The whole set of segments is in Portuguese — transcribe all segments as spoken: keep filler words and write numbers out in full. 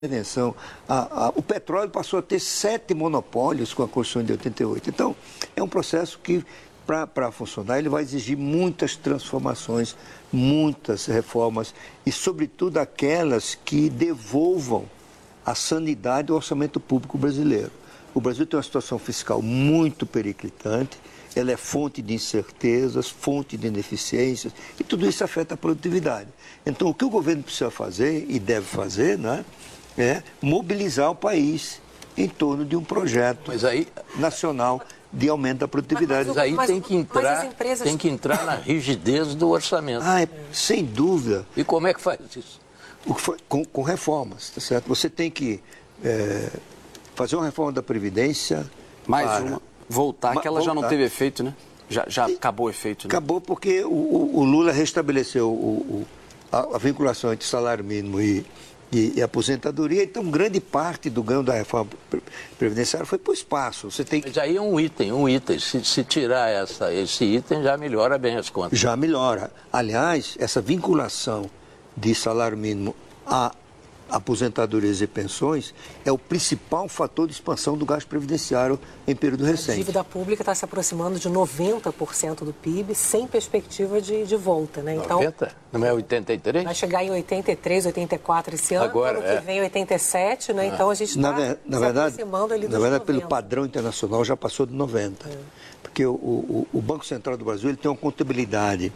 intervenção. A, a, o petróleo passou a ter sete monopólios com a Constituição de oitenta e oito. Então, é um processo que, para funcionar, ele vai exigir muitas transformações, muitas reformas e, sobretudo, aquelas que devolvam a sanidade ao orçamento público brasileiro. O Brasil tem uma situação fiscal muito periclitante, ela é fonte de incertezas, fonte de ineficiências, e tudo isso afeta a produtividade. Então, o que o governo precisa fazer, e deve fazer, né, é mobilizar o país em torno de um projeto mas aí, nacional de aumento da produtividade. Mas, mas aí tem que entrar, empresas... tem que entrar na rigidez do orçamento. Ah, é, sem dúvida. E como é que faz isso? O que foi, com, com reformas, tá certo? Você tem que é, fazer uma reforma da Previdência. Mais para... uma. Voltar, que ela voltar. já não teve efeito, né? Já, já e, acabou o efeito, né? Acabou porque o, o, o Lula restabeleceu o, o, a, a vinculação entre salário mínimo e, e, e aposentadoria, então grande parte do ganho da reforma previdenciária foi para o espaço. Você tem que... Mas aí é um item, um item. Se, se tirar essa, esse item, já melhora bem as contas. Já melhora. Aliás, essa vinculação de salário mínimo a aposentadorias e pensões é o principal fator de expansão do gasto previdenciário em período recente. A dívida pública está se aproximando de noventa por cento do P I B, sem perspectiva de, de volta, né? Então, noventa? Não é oitenta e três? Vai chegar em oitenta e três, oitenta e quatro esse ano, agora, ano é. que vem oitenta e sete, né? Ah. Então a gente está se verdade, aproximando ali dos Na verdade, noventa. pelo padrão internacional, já passou de noventa. É. Porque o, o, o Banco Central do Brasil ele tem uma contabilidade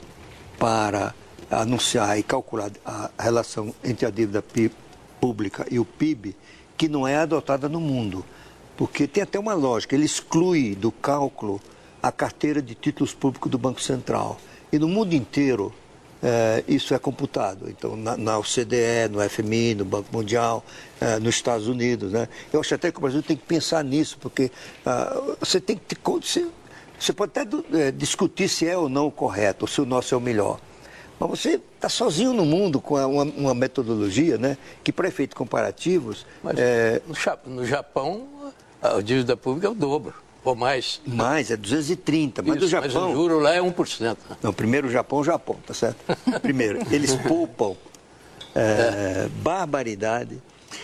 para anunciar e calcular a relação entre a dívida P I B pública e o P I B, que não é adotada no mundo, porque tem até uma lógica, ele exclui do cálculo a carteira de títulos públicos do Banco Central. E no mundo inteiro eh, isso é computado. Então, na, na O C D E, no F M I, no Banco Mundial, eh, nos Estados Unidos, né? Eu acho até que o Brasil tem que pensar nisso, porque ah, você tem que... Você, você pode até eh, discutir se é ou não o correto, ou se o nosso é o melhor. Mas você está sozinho no mundo com uma, uma metodologia, né, que, para efeitos comparativos... Mas é... no Japão, a dívida pública é o dobro, ou mais. Mais, é duzentos e trinta. Mas Isso, o Japão... Mas o juro lá é um por cento. Não, primeiro o Japão, o Japão, tá certo? Primeiro, eles poupam é, é. barbaridade.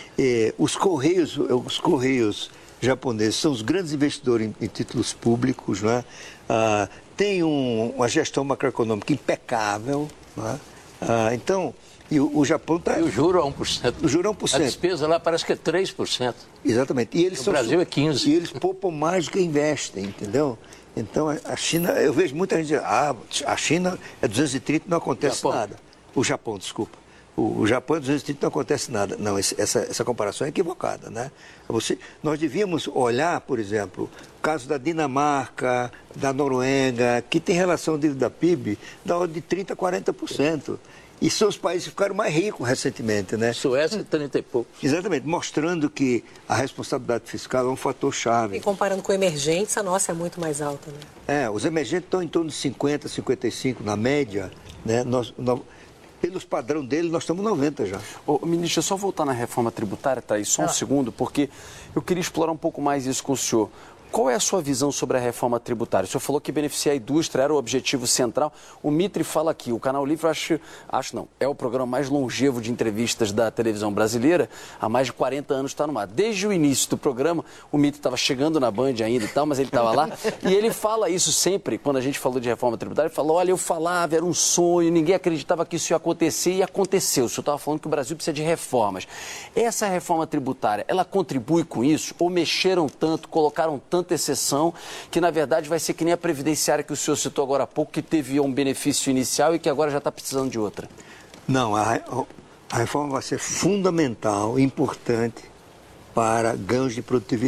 É, os Correios, os Correios japoneses são os grandes investidores em, em títulos públicos, né? Ah, tem um, uma gestão macroeconômica impecável, né? Ah, então, e o, o Japão está... E o juro é um por cento. O juro é um por cento. A despesa lá parece que é três por cento. Exatamente. E eles o são, Brasil é quinze por cento. E eles poupam mais do que investem, entendeu? Então, a China, eu vejo muita gente dizer, ah, a China é duzentos e trinta e não acontece Japão. nada. O Japão, desculpa. O, o Japão é duzentos e trinta e não acontece nada. Não, esse, essa, essa comparação é equivocada, né? Você, nós devíamos olhar, por exemplo, o caso da Dinamarca, da Noruega, que tem relação dívida P I B da ordem de trinta por cento, quarenta por cento. E são os países que ficaram mais ricos recentemente, né? Suécia, trinta e pouco. Exatamente, mostrando que a responsabilidade fiscal é um fator chave. E comparando com emergentes, a nossa é muito mais alta, né? É, os emergentes estão em torno de cinquenta, cinquenta e cinco na média, né? Nós, nós, pelos padrão dele, nós estamos noventa já. Ô, ministro, é só voltar na reforma tributária, tá aí, só um ah. segundo, porque eu queria explorar um pouco mais isso com o senhor. Qual é a sua visão sobre a reforma tributária? O senhor falou que beneficiar a indústria era o objetivo central. O Mitre fala aqui, o Canal Livre, acho, acho não, é o programa mais longevo de entrevistas da televisão brasileira. Há mais de quarenta anos está no ar. Desde o início do programa, o Mitre estava chegando na Band ainda e tal, mas ele estava lá. E ele fala isso sempre, quando a gente falou de reforma tributária, ele falou, olha, eu falava, era um sonho, ninguém acreditava que isso ia acontecer e aconteceu. O senhor estava falando que o Brasil precisa de reformas. Essa reforma tributária, ela contribui com isso? Ou mexeram tanto, colocaram tanto exceção, que na verdade vai ser que nem a previdenciária que o senhor citou agora há pouco, que teve um benefício inicial e que agora já está precisando de outra? Não, a, a reforma vai ser fundamental, importante para ganhos de produtividade.